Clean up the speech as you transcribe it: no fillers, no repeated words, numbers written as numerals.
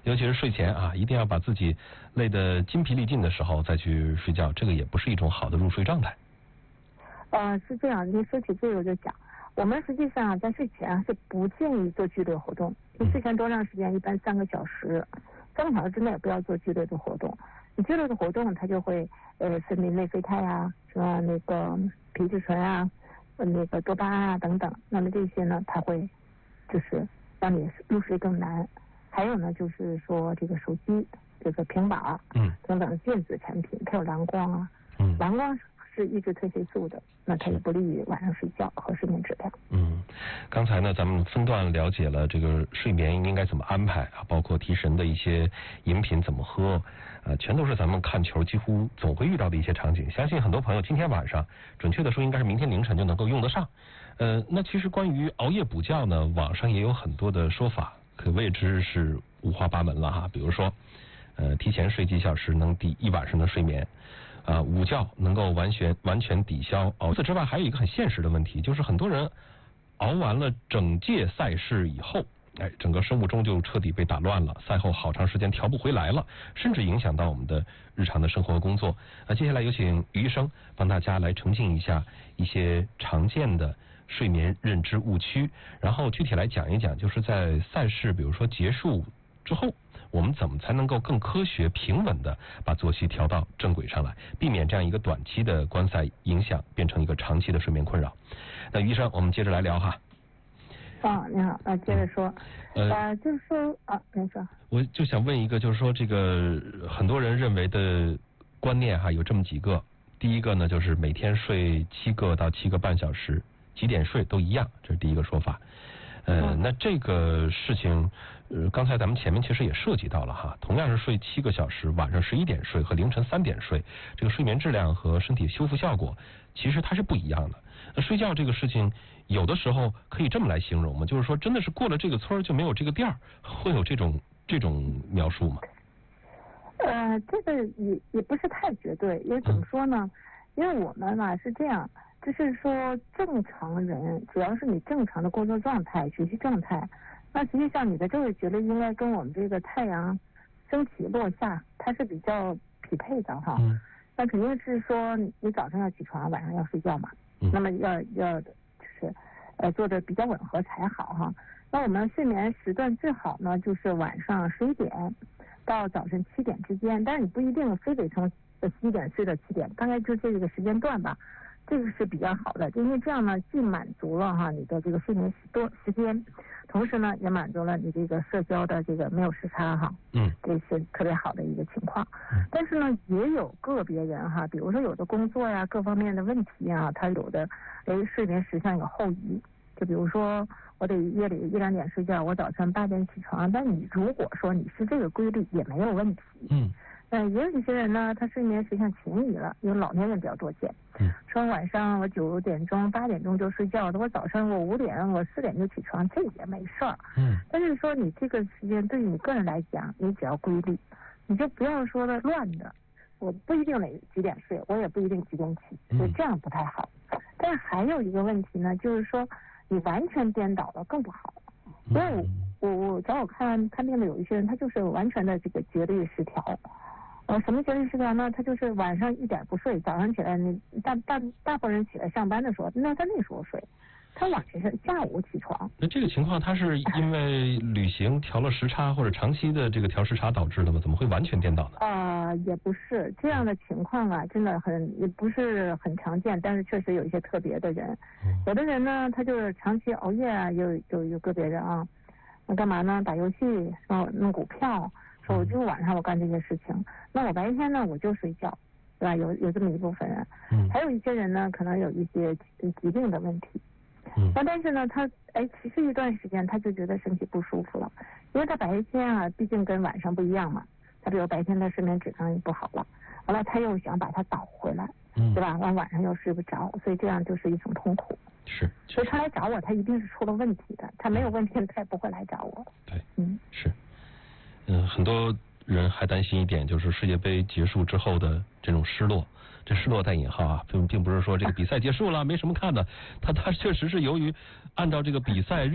尤其是睡前啊，一定要把自己累得筋疲力尽的时候再去睡觉，这个也不是一种好的入睡状态。 是这样，你说起这个就讲，我们实际上在睡前是不建议做剧烈活动。你睡前多长时间？一般3个小时，3个小时之内不要做剧烈的活动。你剧烈的活动，它就会分泌内啡肽啊，什么那个皮质醇啊，那个多巴胺啊等等。那么这些呢，它会就是让你入睡更难。还有呢，就是说这个手机、这个平板等等电子产品，它有蓝光啊，蓝光是抑制褪黑素的，那它也不利于晚上睡觉和睡眠质量。 刚才呢，咱们分段了解了这个睡眠应该怎么安排啊，包括提神的一些饮品怎么喝，全都是咱们看球几乎总会遇到的一些场景。相信很多朋友今天晚上，准确的说应该是明天凌晨就能够用得上。那其实关于熬夜补觉呢，网上也有很多的说法，可谓之是五花八门了哈。比如说，提前睡几小时能抵一晚上的睡眠。午觉能够完全抵消熬。除此之外，还有一个很现实的问题，就是很多人熬完了整届赛事以后，整个生物钟就彻底被打乱了，赛后好长时间调不回来了，甚至影响到我们的日常的生活和工作。接下来有请于医生帮大家来澄清一下一些常见的睡眠认知误区，然后具体来讲一讲，就是在赛事比如说结束之后，我们怎么才能够更科学平稳的把作息调到正轨上来，避免这样一个短期的观赛影响变成一个长期的睡眠困扰。那于医生，我们接着来聊哈。 你好，接着说，就是说没事。 我就想问一个，就是说这个很多人认为的观念哈，有这么几个。第一个呢，就是每天睡7个到7个半小时，几点睡都一样，这是第一个说法。那这个事情，刚才咱们前面其实也涉及到了哈，同样是睡7个小时，晚上11点睡和凌晨3点睡，这个睡眠质量和身体修复效果其实它是不一样的。那睡觉这个事情，有的时候可以这么来形容吗？就是说，真的是过了这个村就没有这个店儿，会有这种描述吗？ 这个也不是太绝对，因为怎么说呢？因为我们嘛是这样。就是说，正常人主要是你正常的工作状态、学习状态，那实际上你的这个节律应该跟我们这个太阳升起落下，它是比较匹配的哈。那肯定是说你早上要起床，晚上要睡觉嘛。那么要就是做的比较吻合才好哈。那我们睡眠时段最好呢，就是晚上11点到早晨7点之间，但是你不一定非得从11点睡到7点，大概就这个时间段吧。这个是比较好的，因为这样呢，既满足了你的这个睡眠时间，同时呢也满足了你这个社交的这个没有时差哈。这是特别好的一个情况。但是呢，也有个别人哈，比如说有的工作呀各方面的问题啊，他有的睡眠时上有后移，就比如说我得夜里1、2点睡觉，我早晨8点起床，但你如果说你是这个规律也没有问题。也有一些人呢，他睡眠实际上勤移了，因为老年人比较多见。说晚上我9点钟、8点钟就睡觉的，我早上我5点、我4点就起床，这也没事儿。但是说你这个时间对于你个人来讲，你只要规律，你就不要说的乱的。我不一定几点睡，我也不一定几点起，所以这样不太好。但是还有一个问题呢，就是说你完全颠倒了更不好。因为我找我看病的有一些人，他就是完全的这个节律失调。什么节律失调呢？他就是晚上1点不睡，早上起来大部分人起来上班的时候，那他那时候睡，他晚上是下午起床。 那这个情况他是因为旅行调了时差或者长期的这个调时差导致的吗？怎么会完全颠倒呢？ 也不是这样的情况啊，真的也不是很常见，但是确实有一些特别的人。有的人呢，他就是长期熬夜啊，有个别人啊，那干嘛呢？打游戏，弄股票。我就晚上我干这些事情，那我白天呢我就睡觉，对吧？有这么一部分人，还有一些人呢可能有一些疾病的问题，但是呢他持续一段时间他就觉得身体不舒服了，因为他白天啊毕竟跟晚上不一样嘛，他比如白天的睡眠质量也不好了，完了他又想把它倒回来，对吧？晚上又睡不着，所以这样就是一种痛苦。所以他来找我，他一定是出了问题的，他没有问题他也不会来找我。 对，是。很多人还担心一点，就是世界杯结束之后的这种失落，这失落带引号啊，并不是说这个比赛结束了没什么看的，它确实是由于按照这个比赛